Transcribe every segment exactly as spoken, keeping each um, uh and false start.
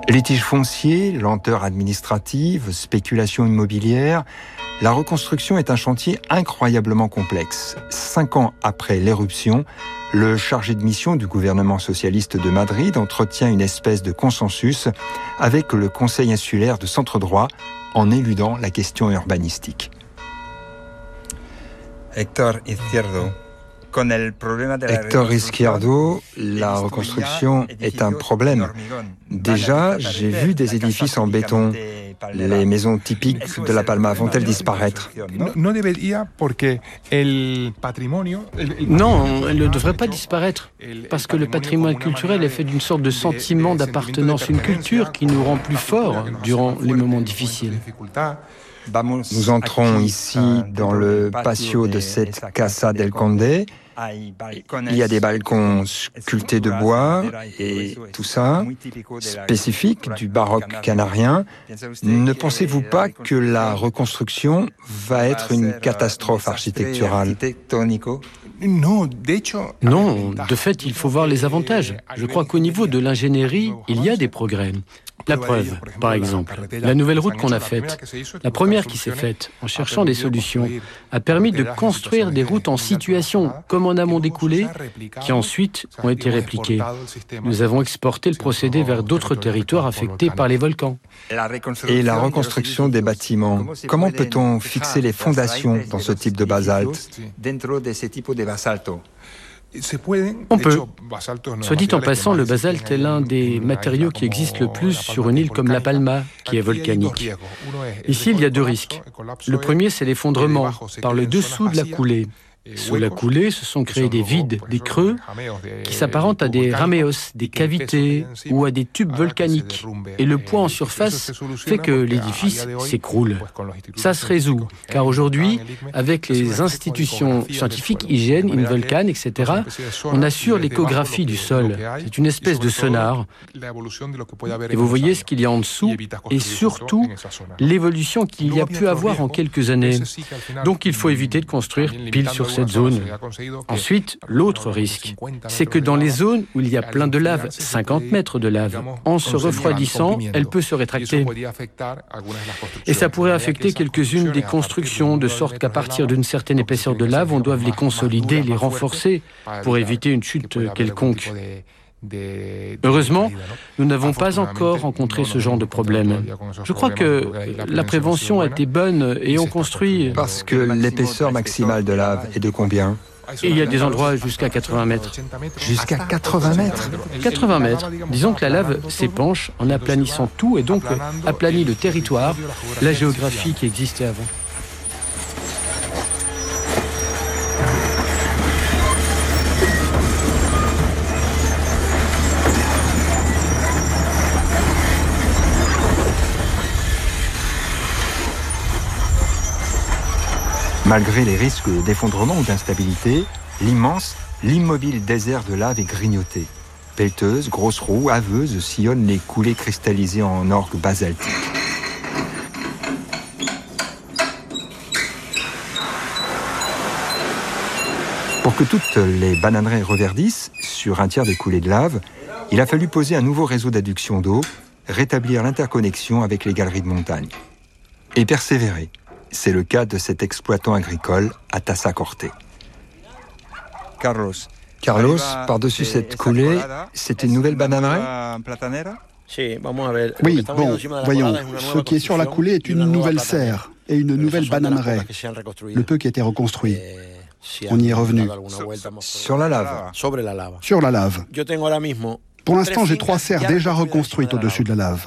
Litiges fonciers, lenteur administrative, spéculation immobilière, la reconstruction est un chantier incroyablement complexe. Cinq ans après l'éruption, le chargé de mission du gouvernement socialiste de Madrid entretient une espèce de consensus avec le Conseil insulaire de centre-droit en éludant la question urbanistique. Héctor Izquierdo. Héctor Izquierdo, la reconstruction est un problème. Déjà, j'ai vu des édifices en béton. Les maisons typiques de La Palma vont-elles disparaître ? Non, elles ne devraient pas disparaître, parce que le patrimoine culturel est fait d'une sorte de sentiment d'appartenance, une culture qui nous rend plus forts durant les moments difficiles. Nous entrons ici dans le patio de cette Casa del Conde. Il y a des balcons sculptés de bois et tout ça, spécifique du baroque canarien. Ne pensez-vous pas que la reconstruction va être une catastrophe architecturale ? Non, de fait, il faut voir les avantages. Je crois qu'au niveau de l'ingénierie, il y a des progrès. La preuve, par exemple, la nouvelle route qu'on a faite, la première qui s'est faite, en cherchant des solutions, a permis de construire des routes en situation, comme en amont des coulées, qui ensuite ont été répliquées. Nous avons exporté le procédé vers d'autres territoires affectés par les volcans. Et la reconstruction des bâtiments, comment peut-on fixer les fondations dans ce type de basalte ? On peut. Soit dit en passant, le basalte est l'un des matériaux qui existent le plus sur une île comme La Palma, qui est volcanique. Ici, il y a deux risques. Le premier, c'est l'effondrement par le dessous de la coulée. Sous la coulée, se sont créés des vides, des creux, qui s'apparentent à des raméos, des cavités ou à des tubes volcaniques. Et le poids en surface fait que l'édifice s'écroule. Ça se résout, car aujourd'hui, avec les institutions scientifiques, hygiène, Involcan, et cetera, on assure l'échographie du sol. C'est une espèce de sonar. Et vous voyez ce qu'il y a en dessous, et surtout l'évolution qu'il y a pu avoir en quelques années. Donc il faut éviter de construire pile sur cette zone. Ensuite, l'autre risque, c'est que dans les zones où il y a plein de lave, cinquante mètres de lave, en se refroidissant, elle peut se rétracter. Et ça pourrait affecter quelques-unes des constructions, de sorte qu'à partir d'une certaine épaisseur de lave, on doit les consolider, les renforcer, pour éviter une chute quelconque. Heureusement, nous n'avons pas encore rencontré ce genre de problème. Je crois que la prévention a été bonne et on construit... Parce que l'épaisseur maximale de lave est de combien ? Et il y a des endroits jusqu'à quatre-vingts mètres. Jusqu'à quatre-vingts mètres ? quatre-vingts mètres. Disons que la lave s'épanche en aplanissant tout et donc aplanit le territoire, la géographie qui existait avant. Malgré les risques d'effondrement ou d'instabilité, l'immense, l'immobile désert de lave est grignoté. Pelleteuses, grosses roues, haveuses sillonnent les coulées cristallisées en orgues basaltiques. Pour que toutes les bananeraies reverdissent, sur un tiers des coulées de lave, il a fallu poser un nouveau réseau d'adduction d'eau, rétablir l'interconnexion avec les galeries de montagne. Et persévérer. C'est le cas de cet exploitant agricole à Tazacorte. Carlos, Carlos, par-dessus cette coulée, c'est une nouvelle bananeraie ? Oui, bon, voyons, ce qui est sur la coulée est une nouvelle serre et une nouvelle bananeraie, le peu qui a été reconstruit. On y est revenu. Sur la lave. Sur la lave. Pour l'instant, j'ai trois serres déjà reconstruites au-dessus de la lave.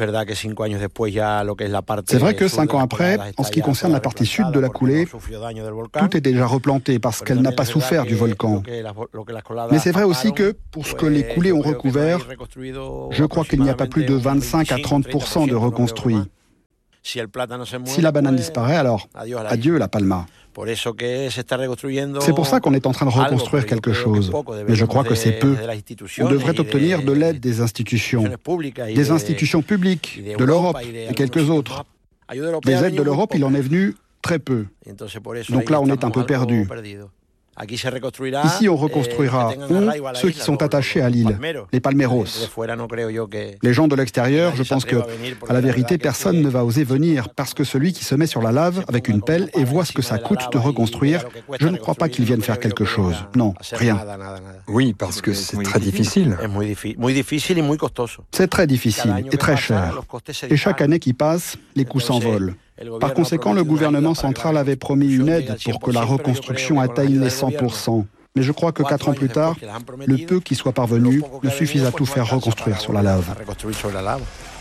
C'est vrai que cinq ans après, en ce qui concerne la partie sud de la coulée, tout est déjà replanté parce qu'elle n'a pas souffert du volcan. Mais c'est vrai aussi que, pour ce que les coulées ont recouvert, je crois qu'il n'y a pas plus de vingt-cinq à trente pour cent de reconstruit. Si la banane disparaît, alors adieu la Palma. C'est pour ça qu'on est en train de reconstruire quelque chose. Mais je crois que c'est peu. On devrait obtenir de l'aide des institutions, des institutions publiques, de l'Europe et quelques autres. Des aides de l'Europe, il en est venu très peu. Donc là, on est un peu perdu. Ici, on reconstruira on, ceux qui sont attachés à l'île, les palmeros. Les gens de l'extérieur, je pense que, à la vérité, personne ne va oser venir parce que celui qui se met sur la lave avec une pelle et voit ce que ça coûte de reconstruire, je ne crois pas qu'ils viennent faire quelque chose. Non, rien. Oui, parce que c'est très difficile. C'est très difficile et très cher. Et chaque année qui passe, les coûts s'envolent. Par conséquent, le gouvernement central avait promis une aide pour que la reconstruction atteigne les cent pour cent. Mais je crois que quatre ans plus tard, le peu qui soit parvenu ne suffit à tout faire reconstruire sur la lave.